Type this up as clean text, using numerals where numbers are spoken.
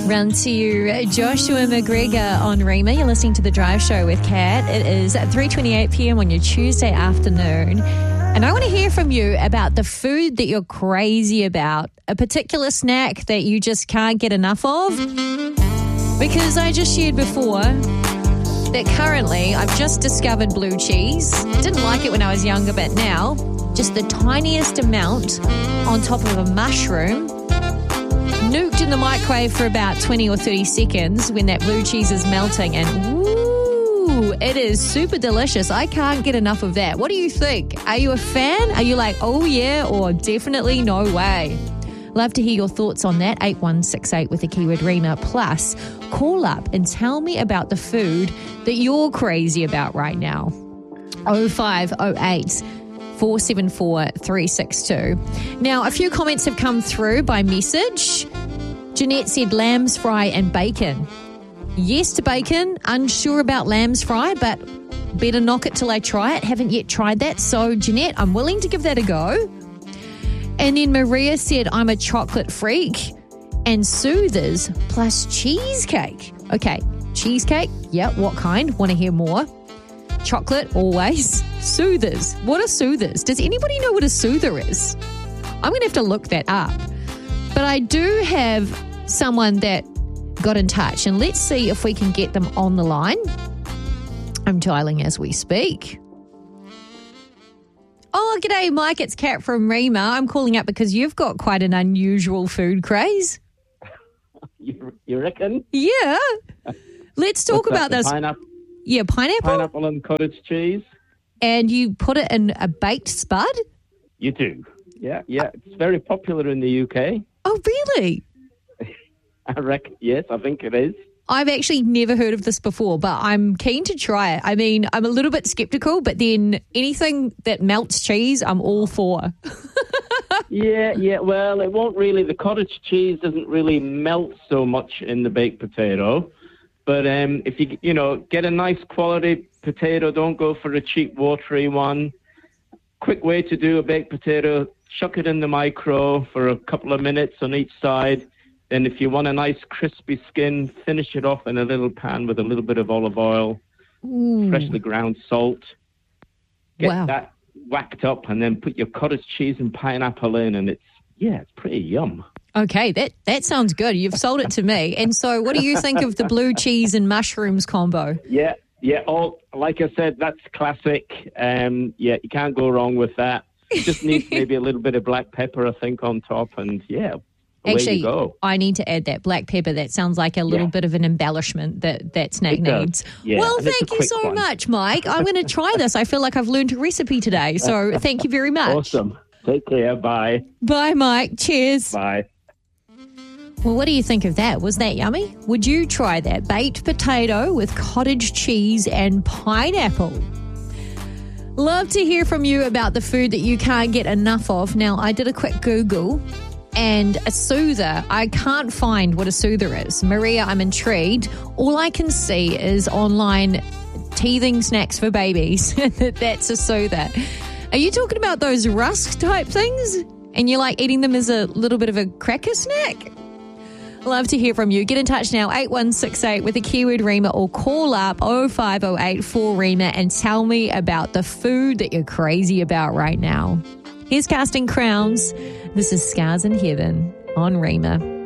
Run to you, Joshua McGregor on Rima. You're listening to The Drive Show with Kat. It is at 3:28 p.m. on your Tuesday afternoon. And I want to hear from you about the food that you're crazy about, a particular snack that you just can't get enough of. Because I just shared before that currently I've just discovered blue cheese. Didn't like it when I was younger, but now just the tiniest amount on top of a mushroom, nuked in the microwave for about 20 or 30 seconds when that blue cheese is melting, and woo, it is super delicious. I can't get enough of that. What do you think? Are you a fan? Are you like, oh yeah, or definitely no way? Love to hear your thoughts on that. 8168 with the keyword Rima. Plus, call up and tell me about the food that you're crazy about right now. 0508 474 362. Now, a few comments have come through by message. Jeanette said lamb's fry and bacon. Yes to bacon, unsure about lamb's fry, but better knock it till I try it. Haven't yet tried that. So, Jeanette, I'm willing to give that a go. And then Maria said, I'm a chocolate freak and soothers plus cheesecake. Okay, cheesecake? Yeah, what kind? Want to hear more? Chocolate, always. Soothers. What are soothers? Does anybody know what a soother is? I'm going to have to look that up. But I do have someone that got in touch, and let's see if we can get them on the line. I'm dialing as we speak. Oh, g'day, Mike. It's Kat from Rima. I'm calling up because you've got quite an unusual food craze. You reckon? Yeah. Let's talk about this. Pineapple. Yeah, pineapple. Pineapple and cottage cheese. And you put it in a baked spud? You do. Yeah. It's very popular in the UK. Oh, really? I reckon. Yes, I think it is. I've actually never heard of this before, but I'm keen to try it. I mean, I'm a little bit skeptical, but then anything that melts cheese, I'm all for. Yeah. Well, it won't really. The cottage cheese doesn't really melt so much in the baked potato. But if you get a nice quality potato, don't go for a cheap watery one. Quick way to do a baked potato, chuck it in the micro for a couple of minutes on each side. Then if you want a nice crispy skin, finish it off in a little pan with a little bit of olive oil, freshly ground salt. Get that whacked up and then put your cottage cheese and pineapple in, and it's pretty yum. Okay, that sounds good. You've sold it to me. And so what do you think of the blue cheese and mushrooms combo? Yeah. Like I said, that's classic. You can't go wrong with that. It just needs maybe a little bit of black pepper, I think, on top, and Actually, go. I need to add that black pepper. That sounds like a little bit of an embellishment that snack needs. Yeah, well, thank you so much, Mike. I'm going to try this. I feel like I've learned a recipe today, so thank you very much. Awesome. Take care. Bye. Bye, Mike. Cheers. Bye. Well, what do you think of that? Was that yummy? Would you try that? Baked potato with cottage cheese and pineapple. Love to hear from you about the food that you can't get enough of. Now, I did a quick Google. And a soother, I can't find what a soother is. Maria, I'm intrigued. All I can see is online teething snacks for babies. That's a soother. Are you talking about those rusk type things? And you're like eating them as a little bit of a cracker snack? Love to hear from you. Get in touch now, 8168 with the keyword Rima, or call up 0508 4Rima and tell me about the food that you're crazy about right now. Here's Casting Crowns. This is Scars in Heaven on Rima.